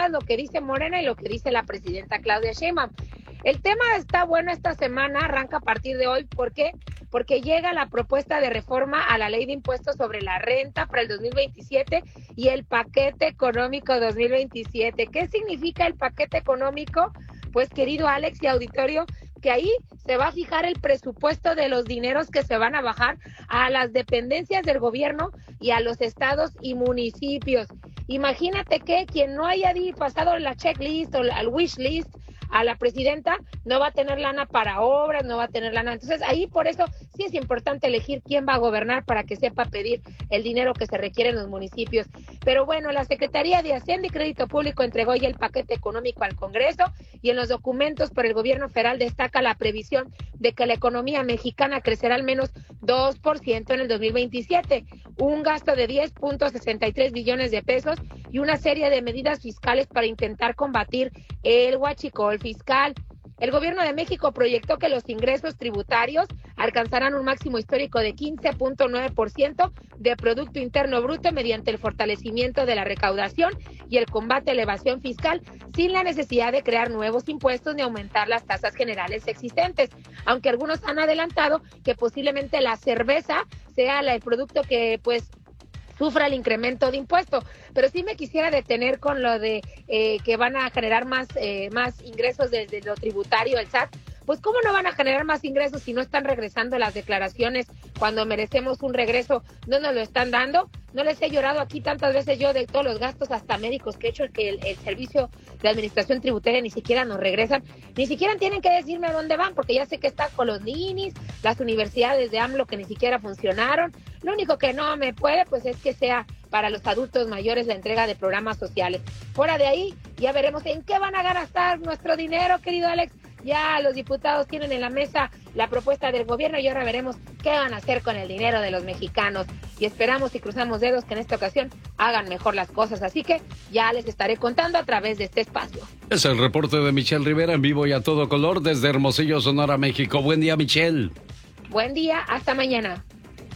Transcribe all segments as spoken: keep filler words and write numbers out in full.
hagas lo que dice Morena y lo que dice la presidenta Claudia Sheinbaum. El tema está bueno esta semana, arranca a partir de hoy. ¿Por qué? Porque llega la propuesta de reforma a la ley de impuestos sobre la renta para el dos mil veintisiete y el paquete económico dos mil veintisiete. ¿Qué significa el paquete económico? Pues, querido Alex y auditorio, que ahí se va a fijar el presupuesto de los dineros que se van a bajar a las dependencias del gobierno y a los estados y municipios. Imagínate que quien no haya pasado la checklist o el wish list a la presidenta no va a tener lana para obras, no va a tener lana. Entonces ahí por eso sí es importante elegir quién va a gobernar para que sepa pedir el dinero que se requiere en los municipios. Pero bueno, la Secretaría de Hacienda y Crédito Público entregó ya el paquete económico al Congreso y en los documentos por el gobierno federal destaca la previsión de que la economía mexicana crecerá al menos dos por ciento en el dos mil veintisiete, un gasto de diez punto sesenta y tres billones de pesos y una serie de medidas fiscales para intentar combatir el huachicol fiscal. El gobierno de México proyectó que los ingresos tributarios alcanzarán un máximo histórico de quince punto nueve por ciento de Producto Interno Bruto mediante el fortalecimiento de la recaudación y el combate a la evasión fiscal, sin la necesidad de crear nuevos impuestos ni aumentar las tasas generales existentes, aunque algunos han adelantado que posiblemente la cerveza sea la, el producto que pues sufra el incremento de impuestos, pero sí me quisiera detener con lo de eh, que van a generar más eh, más ingresos desde lo tributario, el S A T. Pues cómo no van a generar más ingresos si no están regresando las declaraciones cuando merecemos un regreso, no nos lo están dando. No les he llorado aquí tantas veces yo de todos los gastos hasta médicos que he hecho, que el, el servicio de administración tributaria ni siquiera nos regresan, ni siquiera tienen que decirme a dónde van, porque ya sé que están con los ninis, las universidades de AMLO que ni siquiera funcionaron. Lo único que no me puede pues es que sea para los adultos mayores la entrega de programas sociales. Fuera de ahí ya veremos en qué van a gastar nuestro dinero, querido Alex. Ya los diputados tienen en la mesa la propuesta del gobierno y ahora veremos qué van a hacer con el dinero de los mexicanos. Y esperamos y cruzamos dedos que en esta ocasión hagan mejor las cosas. Así que ya les estaré contando a través de este espacio. Es el reporte de Michelle Rivera en vivo y a todo color desde Hermosillo, Sonora, México. Buen día, Michelle. Buen día, hasta mañana.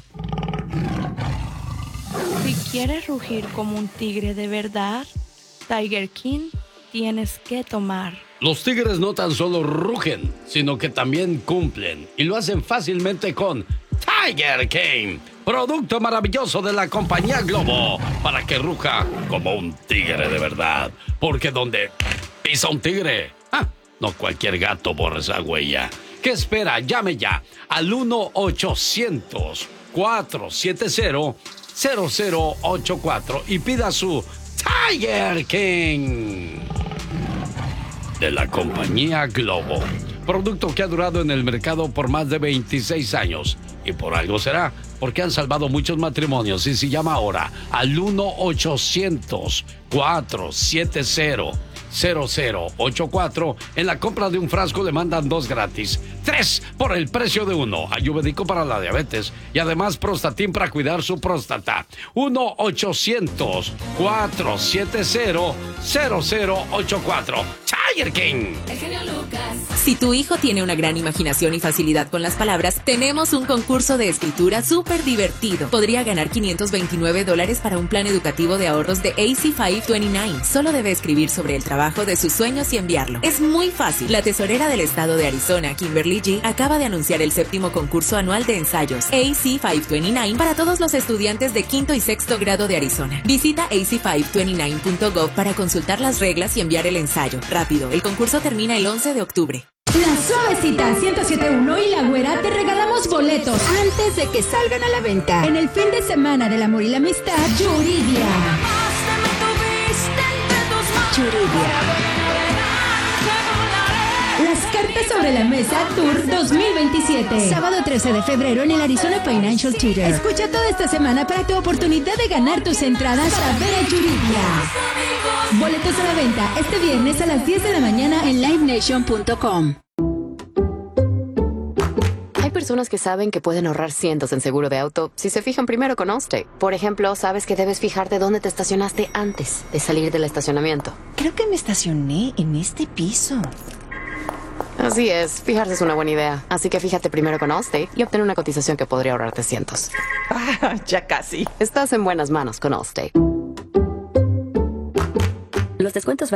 Si quieres rugir como un tigre de verdad, Tiger King tienes que tomar. Los tigres no tan solo rugen, sino que también cumplen. Y lo hacen fácilmente con Tiger King, producto maravilloso de la compañía Globo, para que ruja como un tigre de verdad. Porque donde pisa un tigre, ah, no cualquier gato borra esa huella. ¿Qué espera? Llame ya al uno ochocientos, cuatrocientos setenta, cero cero ocho cuatro y pida su Tiger King de la compañía Globo, producto que ha durado en el mercado por más de veintiséis años y por algo será, porque han salvado muchos matrimonios. Y se llama ahora al uno ochocientos, cuatrocientos setenta, cero cero ocho cuatro. En la compra de un frasco le mandan dos gratis, tres por el precio de uno. Ayurvédico para la diabetes y además Prostatin para cuidar su próstata. uno ochocientos, cuatrocientos setenta, cero cero ocho cuatro. Tiger King. El genio Lucas. Si tu hijo tiene una gran imaginación y facilidad con las palabras, tenemos un concurso de escritura súper divertido. Podría ganar quinientos veintinueve dólares para un plan educativo de ahorros de A C quinientos veintinueve. Solo debe escribir sobre el trabajo de sus sueños y enviarlo. Es muy fácil. La tesorera del estado de Arizona, Kimberly G, acaba de anunciar el séptimo concurso anual de ensayos A C quinientos veintinueve para todos los estudiantes de quinto y sexto grado de Arizona. Visita A C quinientos veintinueve punto gov para consultar las reglas y enviar el ensayo. Rápido, el concurso termina el once de octubre. La Suavecita ciento siete punto uno y La Güera te regalamos boletos antes de que salgan a la venta. En el fin de semana del amor y la amistad, Yuridia. Yuridia. Las cartas sobre la mesa Tour dos mil veintisiete. Sábado trece de febrero en el Arizona Financial Theater. Escucha toda esta semana para tu oportunidad de ganar tus entradas a ver a Yuridia. Boletos a la venta este viernes a las diez de la mañana en live nation punto com. Hay personas que saben que pueden ahorrar cientos en seguro de auto si se fijan primero con Allstate. Por ejemplo, sabes que debes fijarte dónde te estacionaste antes de salir del estacionamiento. Creo que me estacioné en este piso. Así es, fijarse es una buena idea. Así que fíjate primero con Allstate y obtén una cotización que podría ahorrarte cientos. Ah, ya casi. Estás en buenas manos con Allstate. Los descuentos